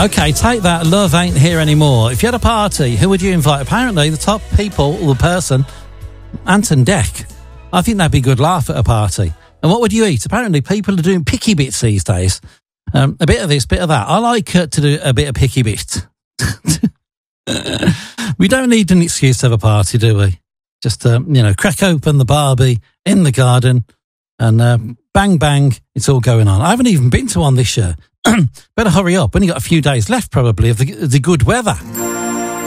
Okay, take that. Love ain't here anymore. If you had a party, who would you invite? Apparently, the top people, or the person, Anton Deck. I think that'd be a good laugh at a party. And what would you eat? Apparently, people are doing picky bits these days. A bit of this, bit of that. I like to do a bit of picky bits. We don't need an excuse to have a party, do we? Just, crack open the Barbie in the garden and bang, bang, it's all going on. I haven't even been to one this year. Better hurry up. Only got a few days left, probably, of the good weather.